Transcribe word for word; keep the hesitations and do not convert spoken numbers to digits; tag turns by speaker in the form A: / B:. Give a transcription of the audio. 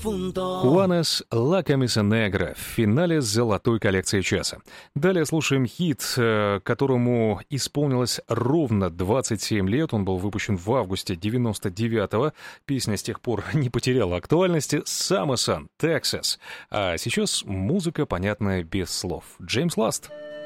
A: difunto.
B: Juanes «La Camisa Negra» в финале золотой коллекции часа. Далее слушаем хит, э, которому исполнилось ровно двадцать семь лет. Он был выпущен в августе девяносто девятого. Песня с тех пор не потеряла актуальности. «Summer Sun», «Texas». А сейчас музыка, понятная без слов. Джеймс Ласт.